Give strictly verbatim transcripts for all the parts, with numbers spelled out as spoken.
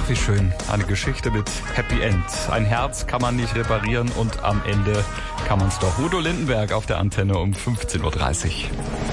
Ach, wie schön. Eine Geschichte mit Happy End. Ein Herz kann man nicht reparieren und am Ende kann man es doch. Udo Lindenberg auf der Antenne um fünfzehn Uhr dreißig.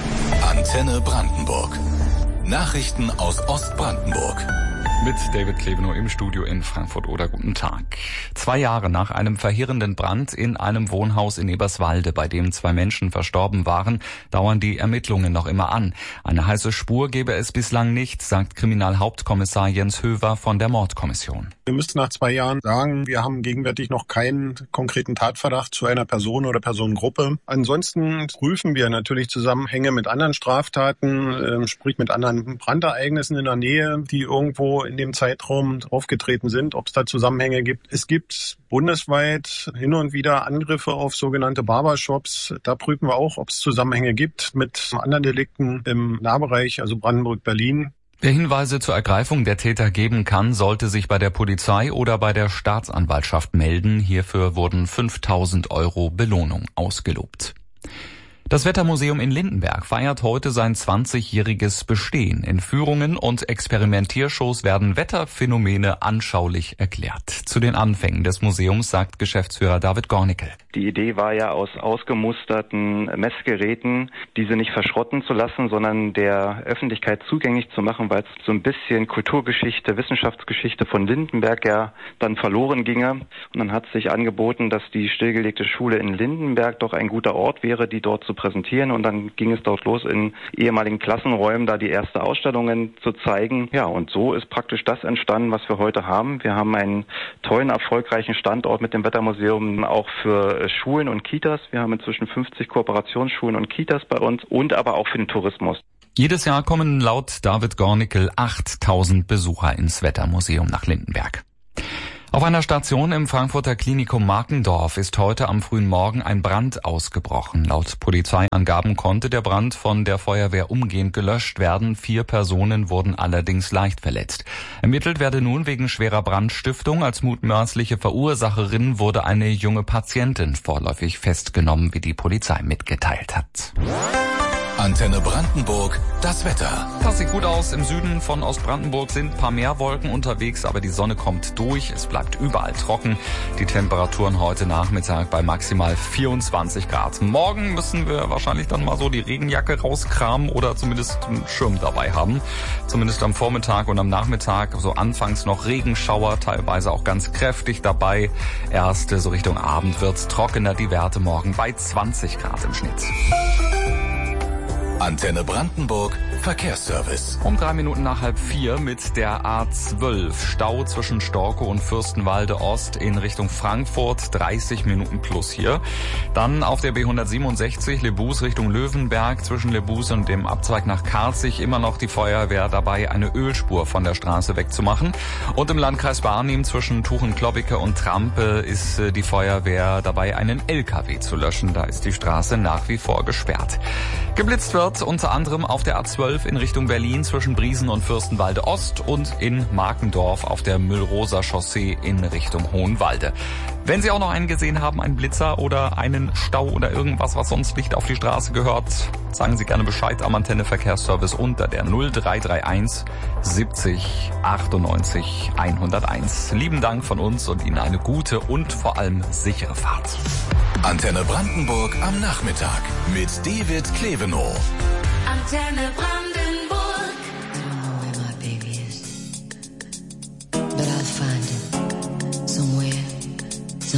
Antenne Brandenburg. Nachrichten aus Ostbrandenburg. Mit David Klevenow im Studio in Frankfurt oder guten Tag. Zwei Jahre nach einem verheerenden Brand in einem Wohnhaus in Eberswalde, bei dem zwei Menschen verstorben waren, dauern die Ermittlungen noch immer an. Eine heiße Spur gebe es bislang nicht, sagt Kriminalhauptkommissar Jens Höver von der Mordkommission. Wir müssen nach zwei Jahren sagen, wir haben gegenwärtig noch keinen konkreten Tatverdacht zu einer Person oder Personengruppe. Ansonsten prüfen wir natürlich Zusammenhänge mit anderen Straftaten, sprich mit anderen Brandereignissen in der Nähe, die irgendwo in dem Zeitraum aufgetreten sind, ob es da Zusammenhänge gibt. Es gibt bundesweit hin und wieder Angriffe auf sogenannte Barbershops. Da prüfen wir auch, ob es Zusammenhänge gibt mit anderen Delikten im Nahbereich, also Brandenburg-Berlin. Wer Hinweise zur Ergreifung der Täter geben kann, sollte sich bei der Polizei oder bei der Staatsanwaltschaft melden. Hierfür wurden fünftausend Euro Belohnung ausgelobt. Das Wettermuseum in Lindenberg feiert heute sein zwanzigjähriges Bestehen. In Führungen und Experimentiershows werden Wetterphänomene anschaulich erklärt. Zu den Anfängen des Museums sagt Geschäftsführer David Gornickel. Die Idee war ja, aus ausgemusterten Messgeräten diese nicht verschrotten zu lassen, sondern der Öffentlichkeit zugänglich zu machen, weil es so ein bisschen Kulturgeschichte, Wissenschaftsgeschichte von Lindenberg ja dann verloren ginge. Und dann hat sich angeboten, dass die stillgelegte Schule in Lindenberg doch ein guter Ort wäre, die dort zu präsentieren, und dann ging es dort los, in ehemaligen Klassenräumen da die erste Ausstellungen zu zeigen. Ja, und so ist praktisch das entstanden, was wir heute haben. Wir haben einen tollen, erfolgreichen Standort mit dem Wettermuseum auch für Schulen und Kitas. Wir haben inzwischen fünfzig Kooperationsschulen und Kitas bei uns und aber auch für den Tourismus. Jedes Jahr kommen laut David Gornickel achttausend Besucher ins Wettermuseum nach Lindenberg. Auf einer Station im Frankfurter Klinikum Markendorf ist heute am frühen Morgen ein Brand ausgebrochen. Laut Polizeiangaben konnte der Brand von der Feuerwehr umgehend gelöscht werden. Vier Personen wurden allerdings leicht verletzt. Ermittelt werde nun wegen schwerer Brandstiftung. Als mutmaßliche Verursacherin wurde eine junge Patientin vorläufig festgenommen, wie die Polizei mitgeteilt hat. Antenne Brandenburg, das Wetter. Das sieht gut aus. Im Süden von Ostbrandenburg sind ein paar mehr Wolken unterwegs, aber die Sonne kommt durch. Es bleibt überall trocken. Die Temperaturen heute Nachmittag bei maximal vierundzwanzig Grad. Morgen müssen wir wahrscheinlich dann mal so die Regenjacke rauskramen oder zumindest einen Schirm dabei haben. Zumindest am Vormittag und am Nachmittag so anfangs noch Regenschauer, teilweise auch ganz kräftig dabei. Erst so Richtung Abend wird's trockener, die Werte morgen bei zwanzig Grad im Schnitt. Antenne Brandenburg, Verkehrsservice. Um drei Minuten nach halb vier mit der A zwölf. Stau zwischen Storkow und Fürstenwalde Ost in Richtung Frankfurt. dreißig Minuten plus hier. Dann auf der B hundertsiebenundsechzig Lebus Richtung Löwenberg. Zwischen Lebus und dem Abzweig nach Karzig immer noch die Feuerwehr dabei, eine Ölspur von der Straße wegzumachen. Und im Landkreis Barnim zwischen Tuchen-Klobbeke und Trampe ist die Feuerwehr dabei, einen L K W zu löschen. Da ist die Straße nach wie vor gesperrt. Geblitzt wird unter anderem auf der A zwölf in Richtung Berlin zwischen Briesen und Fürstenwalde Ost und in Markendorf auf der Müllrosa Chaussee in Richtung Hohenwalde. Wenn Sie auch noch einen gesehen haben, einen Blitzer oder einen Stau oder irgendwas, was sonst nicht auf die Straße gehört, sagen Sie gerne Bescheid am Antenne Verkehrsservice unter der null drei drei eins siebzig achtundneunzig hunderteins. Lieben Dank von uns und Ihnen eine gute und vor allem sichere Fahrt. Antenne Brandenburg am Nachmittag mit David Klevenow. Antenne Brandenburg.